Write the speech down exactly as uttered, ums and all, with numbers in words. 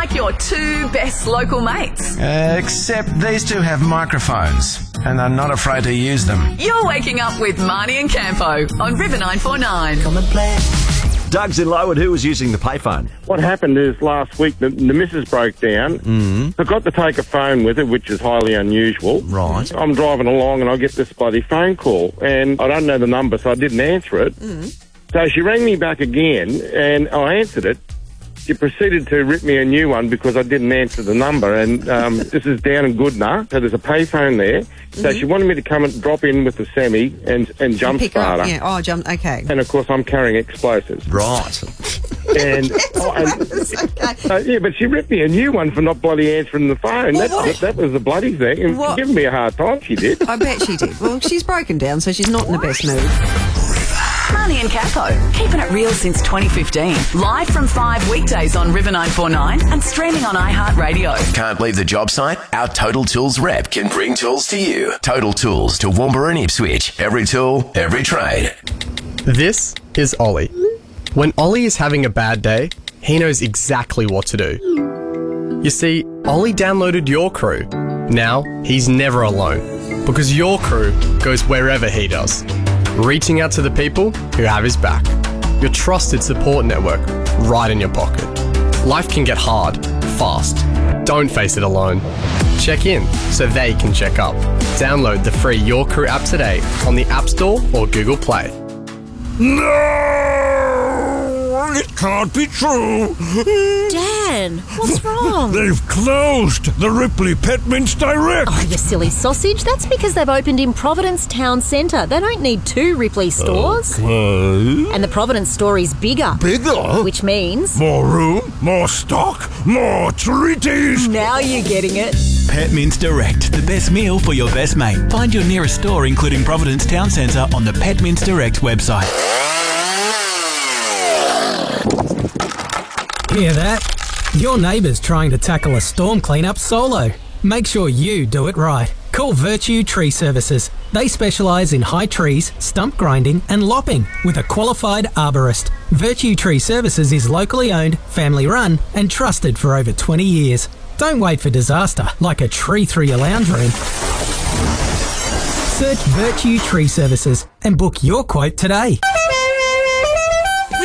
like your two best local mates. Uh, except these two have microphones and are not afraid to use them. You're waking up with Marnie and Campo on River nine four nine. Come and play. Doug's in Lowood. Who was using the payphone? What happened is last week the, the missus broke down. Mm-hmm. Forgot to take a phone with her, which is highly unusual. Right. I'm driving along and I get this bloody phone call and I don't know the number, so I didn't answer it. Mm. So she rang me back again and I answered it. She proceeded to rip me a new one because I didn't answer the number. And um, this is down in Goodna, so there's a payphone there. So Mm-hmm. she wanted me to come and drop in with the semi and, and jump Pick her up, starter. yeah. Oh, jump, okay. And of course I'm carrying explosives. Right. And, oh, and okay. uh, yeah, but she ripped me a new one for not bloody answering the phone. Well, that, what- that, that was the bloody thing. And What- she's giving me a hard time, she did. I bet she did. Well, she's broken down, so she's not in the best mood. Marnie and Campo, keeping it real since twenty fifteen. Live from five weekdays on River nine four nine and streaming on iHeartRadio. Can't leave the job site? Our Total Tools rep can bring tools to you. Total Tools to Woombra and Ipswich. Every tool, every trade. This is Ollie. When Ollie is having a bad day, he knows exactly what to do. You see, Ollie downloaded Your Crew. Now, he's never alone, because Your Crew goes wherever he does, reaching out to the people who have his back. Your trusted support network right in your pocket. Life can get hard, fast. Don't face it alone. Check in so they can check up. Download the free Your Crew app today on the App Store or Google Play. No! It can't be true! Dan, what's wrong? They've closed the Ripley Pet Mince Direct! Oh, you silly sausage. That's because they've opened in Providence Town Centre. They don't need two Ripley stores. Okay. And the Providence store is bigger. Bigger? Which means... More room, more stock, more treaties! Now you're getting it. Pet Mince Direct, the best meal for your best mate. Find your nearest store, including Providence Town Centre, on the Pet Mince Direct website. Hear that? Your neighbour's trying to tackle a storm cleanup solo. Make sure you do it right. Call Virtue Tree Services. They specialise in high trees, stump grinding and lopping with a qualified arborist. Virtue Tree Services is locally owned, family run and trusted for over twenty years. Don't wait for disaster like a tree through your lounge room. Search Virtue Tree Services and book your quote today.